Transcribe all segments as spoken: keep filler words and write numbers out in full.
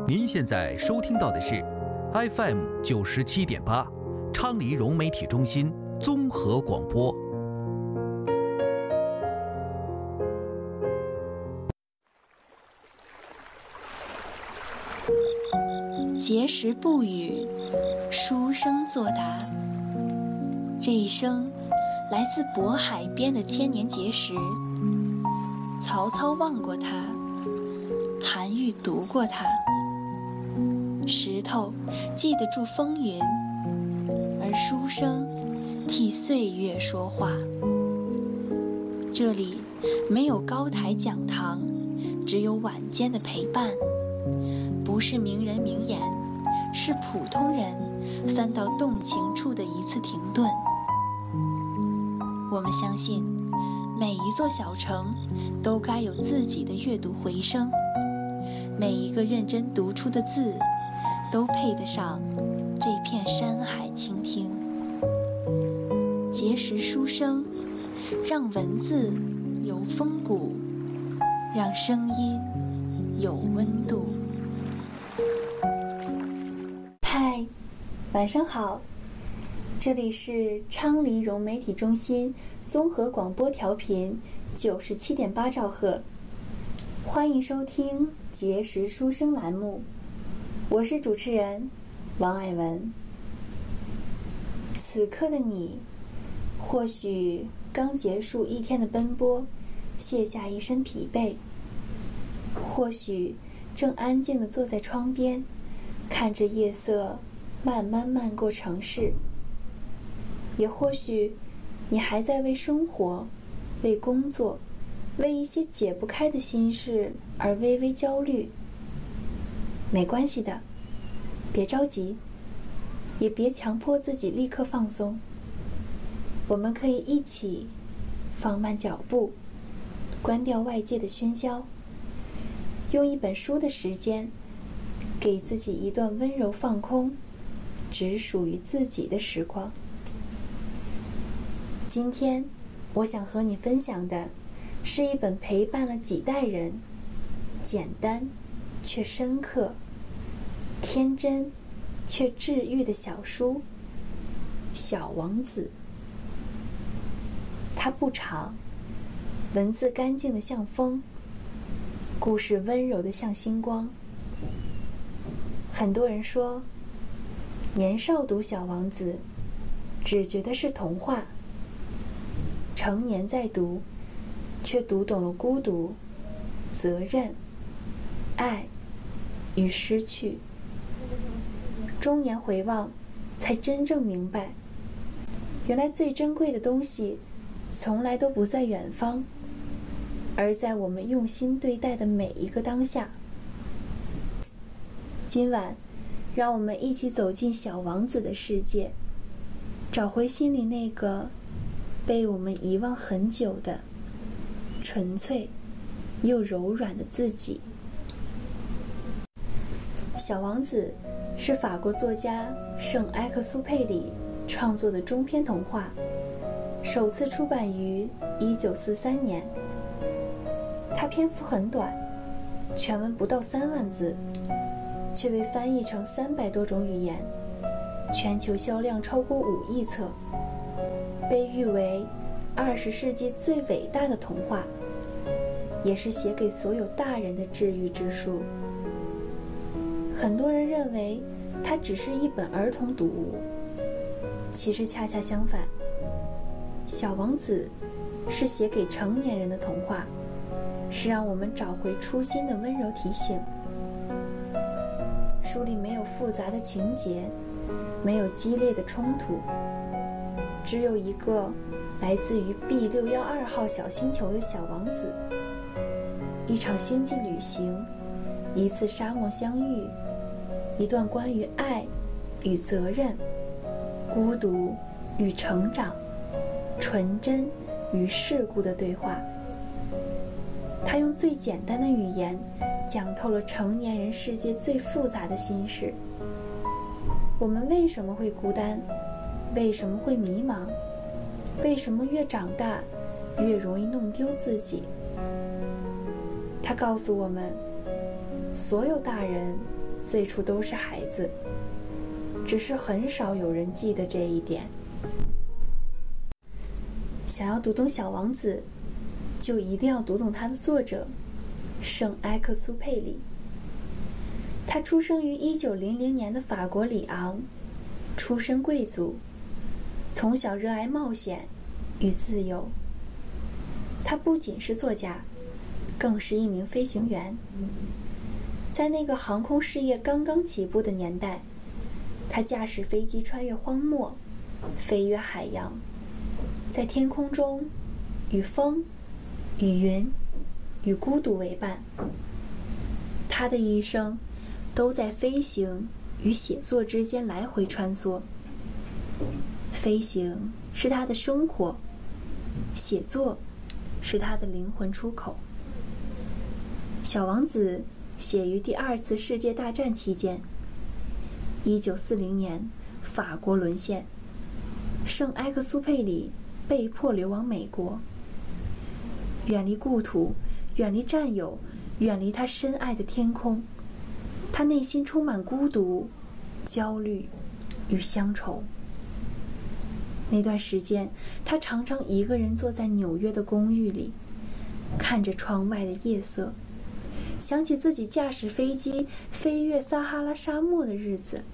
您现在收听到的是 F M 九十七点八，昌黎融媒体中心综合广播。 碣石不语，书生作答。这一声来自渤海边的千年碣石。曹操望过它，韩愈读过它。石头记得住风云，而书生替岁月说话。这里没有高台讲堂，只有晚间的陪伴。不是名人名言，是普通人翻到动情处的一次停顿。我们相信，每一座小城都该有自己的阅读回声，每一个认真读出的字都配得上这片山海倾听。碣石书声，让文字有风骨，让声音有温度。嗨，晚上好，这里是昌黎融媒体中心综合广播调频九十七点八兆赫，欢迎收听碣石书声栏目，我是主持人王爱文。此刻的你，或许刚结束一天的奔波，卸下一身疲惫，或许正安静地坐在窗边，看着夜色慢慢漫过城市，也或许你还在为生活、为工作、为一些解不开的心事而微微焦虑。没关系的，别着急，也别强迫自己立刻放松。我们可以一起放慢脚步，关掉外界的喧嚣，用一本书的时间给自己一段温柔放空，只属于自己的时光。今天我想和你分享的是一本陪伴了几代人，简单却深刻，天真却治愈的小书《小王子》。它不长，文字干净的像风，故事温柔的像星光。很多人说，年少读《小王子》，只觉得是童话；成年再读，却读懂了孤独、责任、爱与失去。中年回望，才真正明白，原来最珍贵的东西，从来都不在远方，而在我们用心对待的每一个当下。今晚，让我们一起走进小王子的世界，找回心里那个被我们遗忘很久的纯粹又柔软的自己。小王子是法国作家圣埃克苏佩里创作的中篇童话，首次出版于一九四三年。它篇幅很短，全文不到三万字，却被翻译成三百多种语言，全球销量超过五亿册，被誉为二十世纪最伟大的童话，也是写给所有大人的治愈之书。很多人认为它只是一本儿童读物，其实恰恰相反，《小王子》是写给成年人的童话，是让我们找回初心的温柔提醒。书里没有复杂的情节，没有激烈的冲突，只有一个来自于 B 六一二号小星球的小王子，一场星际旅行，一次沙漠相遇，一段关于爱与责任、孤独与成长、纯真与世故的对话。他用最简单的语言讲透了成年人世界最复杂的心事。我们为什么会孤单？为什么会迷茫？为什么越长大越容易弄丢自己？他告诉我们，所有大人最初都是孩子，只是很少有人记得这一点。想要读懂《小王子》，就一定要读懂他的作者圣埃克苏佩里。他出生于一九零零年的法国里昂，出身贵族，从小热爱冒险与自由。他不仅是作家，更是一名飞行员。在那个航空事业刚刚起步的年代，他驾驶飞机穿越荒漠，飞越海洋，在天空中与风、与云、与孤独为伴。他的一生都在飞行与写作之间来回穿梭。飞行是他的生活，写作是他的灵魂出口。小王子写于第二次世界大战期间。一九四零年，法国沦陷，圣埃克苏佩里被迫流亡美国，远离故土，远离战友，远离他深爱的天空。他内心充满孤独、焦虑与乡愁。那段时间，他常常一个人坐在纽约的公寓里，看着窗外的夜色，想起自己驾驶飞机飞越撒哈拉沙漠的日子。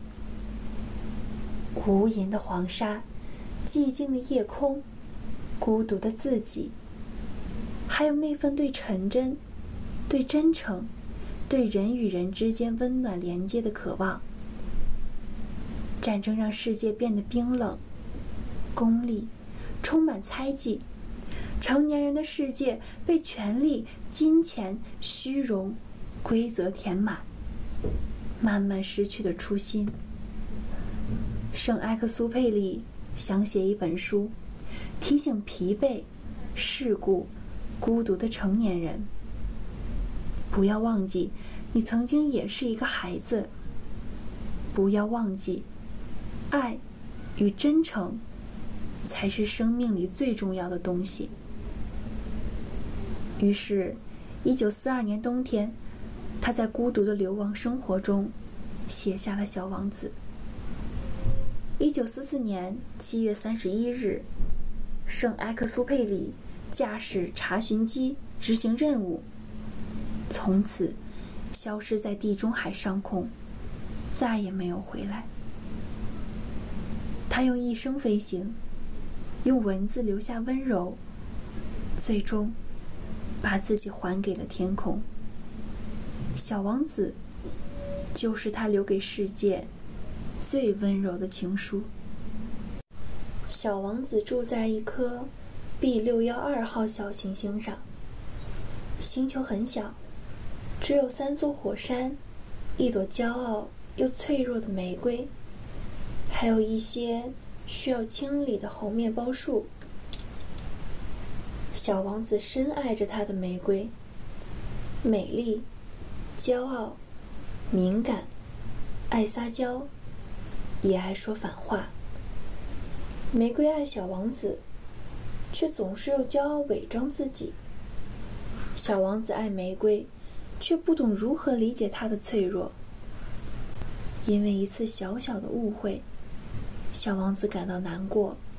无垠的黄沙，寂静的夜空，孤独的自己，还有那份对纯真、对真诚、对人与人之间温暖连接的渴望。战争让世界变得冰冷、功利，充满猜忌。成年人的世界被权力、金钱、虚荣、规则填满，慢慢失去了初心。圣埃克苏佩里想写一本书，提醒疲惫、世故、孤独的成年人，不要忘记你曾经也是一个孩子，不要忘记爱与真诚才是生命里最重要的东西。于是一九四二年冬天，他在孤独的流亡生活中写下了《小王子》。一九四四年七月三十一日，圣埃克苏佩里驾驶查询机执行任务，从此消失在地中海上空，再也没有回来。他用一生飞行，用文字留下温柔，最终把自己还给了天空。小王子就是他留给世界最温柔的情书。小王子住在一颗 B 六一二号小行星上，星球很小，只有三座火山，一朵骄傲又脆弱的玫瑰，还有一些需要清理的猴面包树。小王子深爱着他的玫瑰，美丽、骄傲、敏感，爱撒娇，也爱说反话。玫瑰爱小王子，却总是用骄傲伪装自己。小王子爱玫瑰，却不懂如何理解她的脆弱。因为一次小小的误会，小王子感到难过，